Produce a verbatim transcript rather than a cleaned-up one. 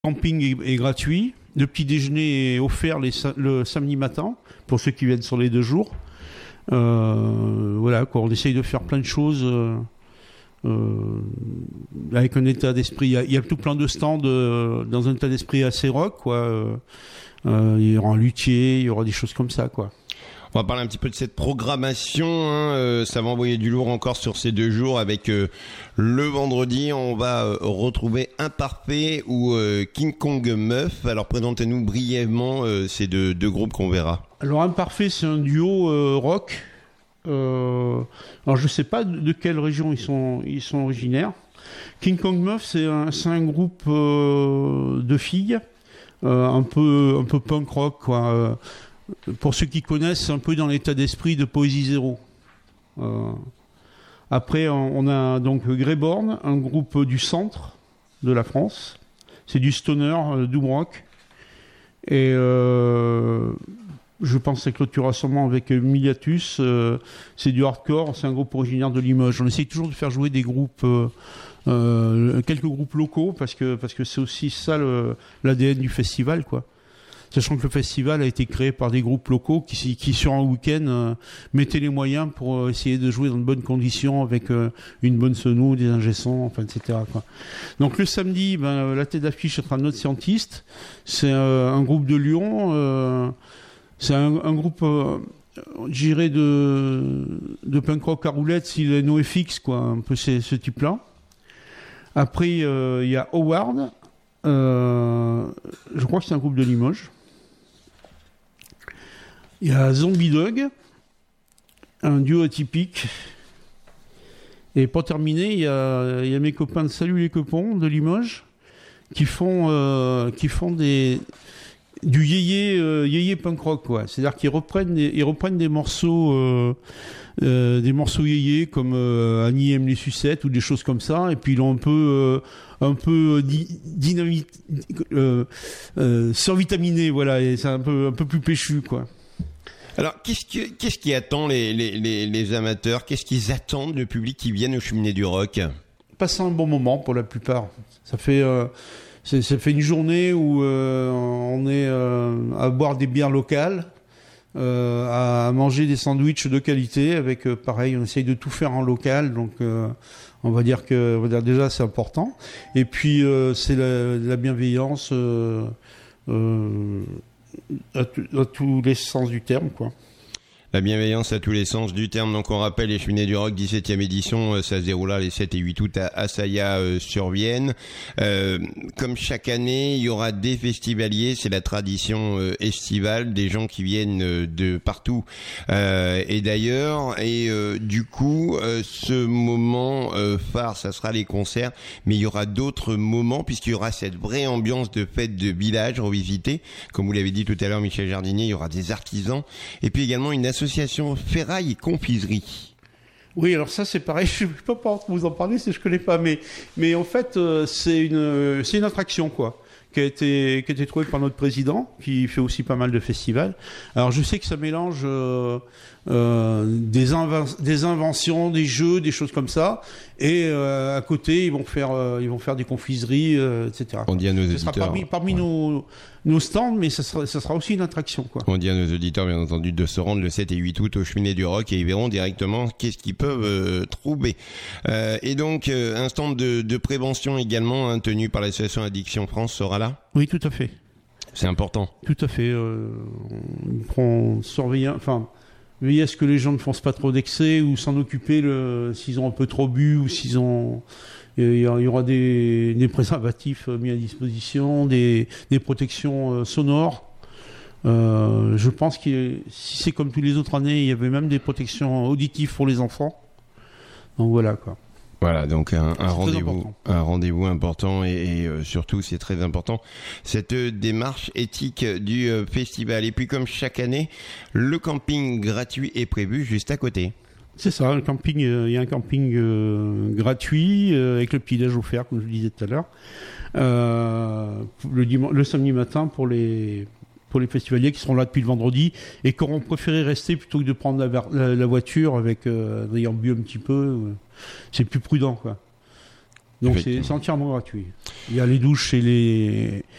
camping est, est gratuit. Le petit déjeuner est offert les, le samedi matin pour ceux qui viennent sur les deux jours. Euh, voilà, quoi. On essaye de faire plein de choses euh, euh, avec un état d'esprit. Il y a, il y a tout plein de stands euh, dans un état d'esprit assez rock, quoi. Euh, euh, il y aura un luthier, il y aura des choses comme ça, quoi. On va parler un petit peu de cette programmation, hein. euh, ça va envoyer du lourd encore sur ces deux jours avec euh, le vendredi, on va euh, retrouver Imparfait ou euh, King Kong Meuf. Alors présentez-nous brièvement euh, ces deux, deux groupes qu'on verra. Alors Imparfait, c'est un duo euh, rock. Euh, alors je sais pas de, de quelle région ils sont, ils sont originaires. King Kong Meuf, c'est un, c'est un groupe euh, de filles, euh, un peu, un peu punk rock, quoi. Euh, Pour ceux qui connaissent, c'est un peu dans l'état d'esprit de Poésie Zéro. Euh, après, on a donc Greyborn, un groupe du centre de la France. C'est du stoner, euh, doom rock. Et euh, je pense que ça clôturera sûrement avec Miliatus. Euh, c'est du hardcore, c'est un groupe originaire de Limoges. On essaye toujours de faire jouer des groupes, euh, euh, quelques groupes locaux, parce que, parce que c'est aussi ça le, l'A D N du festival, quoi. Sachant que le festival a été créé par des groupes locaux qui, qui sur un week-end, euh, mettaient les moyens pour euh, essayer de jouer dans de bonnes conditions avec euh, une bonne sono, des ingé-sons, enfin, et cetera, quoi. Donc le samedi, ben, la tête d'affiche sera Notre Scientiste. C'est euh, un groupe de Lyon. Euh, c'est un, un groupe, euh, je dirais, de, de punk rock à roulette, s'il est NoFX, quoi, un peu ce, ce type-là. Après, il euh, y a Howard. Euh, je crois que c'est un groupe de Limoges. Il y a Zombie Dog, un duo atypique. Et pour terminer, il y a, il y a mes copains de Salut les Copons de Limoges qui font, euh, qui font des, du yéyé, euh, yéyé punk rock, quoi. C'est-à-dire qu'ils reprennent des, ils reprennent des morceaux, euh, euh, des morceaux yéyé comme euh, Annie aime les sucettes ou des choses comme ça, et puis ils l'ont un peu, euh, un peu di- dynamite, euh, euh, survitaminé, voilà, et c'est un peu, un peu plus péchu, quoi. Alors, qu'est-ce qui, qu'est-ce qui attend les, les, les, les amateurs? Qu'est-ce qu'ils attendent, le public qui viennent aux Cheminées du Rock? Passer un bon moment pour la plupart. Ça fait, euh, c'est, ça fait une journée où euh, on est euh, à boire des bières locales, euh, à manger des sandwichs de qualité. Avec, euh, pareil, on essaye de tout faire en local, donc euh, on va dire que, on va dire déjà c'est important. Et puis euh, c'est la, la bienveillance. Euh, euh, À, t- à tous les sens du terme, quoi. La bienveillance à tous les sens du terme. Donc on rappelle les Cheminées du Rock, dix-septième édition, euh, ça se déroulera les sept et huit août à Assaïa euh, sur Vienne. Euh, comme chaque année, il y aura des festivaliers, c'est la tradition euh, estivale, des gens qui viennent euh, de partout euh, et d'ailleurs. Et euh, du coup, euh, ce moment euh, phare, ça sera les concerts, mais il y aura d'autres moments puisqu'il y aura cette vraie ambiance de fête de village revisitée. Comme vous l'avez dit tout à l'heure, Michel Jardinier, il y aura des artisans et puis également une association Association Ferraille et Confiserie. Oui, alors ça c'est pareil, je ne peux pas vous en parler si je ne connais pas, mais, mais en fait euh, c'est, une, c'est une attraction, quoi, qui a été, qui a été trouvée par notre président, qui fait aussi pas mal de festivals. Alors je sais que ça mélange euh, euh, des, inven- des inventions, des jeux, des choses comme ça, et euh, à côté ils vont faire, euh, ils vont faire des confiseries, euh, et cetera. On dit à nos ça auditeurs. sera parmi, parmi ouais. nos, nos stands, mais ça sera, ça sera aussi une attraction, quoi. On dit à nos auditeurs, bien entendu, de se rendre le sept et huit août aux Cheminées du Rock et ils verront directement qu'est-ce qu'ils peuvent euh, trouver. Euh, et donc, euh, un stand de, de prévention également, hein, tenu par l'association Addiction France, sera là ? Oui, tout à fait. C'est important. Tout à fait. Euh, on prend surveillant, enfin, veiller à ce que les gens ne fassent pas trop d'excès ou s'en occuper le, s'ils ont un peu trop bu ou s'ils ont... Il y aura des, des préservatifs mis à disposition, des, des protections euh, sonores. Euh, je pense que si c'est comme tous les autres années, il y avait même des protections auditives pour les enfants. Donc voilà, quoi. Voilà, donc un, un rendez-vous, un rendez-vous important et, et euh, surtout c'est très important cette euh, démarche éthique du euh, festival. Et puis comme chaque année, le camping gratuit est prévu juste à côté. C'est ça, le camping, il euh, y a un camping euh, gratuit euh, avec le petit-déj offert, comme je le disais tout à l'heure, euh, le, dimanche, le samedi matin pour les pour les festivaliers qui seront là depuis le vendredi et qui auront préféré rester plutôt que de prendre la, la, la voiture avec euh, ayant bu un petit peu. Euh, c'est plus prudent, quoi. Donc c'est, c'est entièrement gratuit. Il y a les douches et les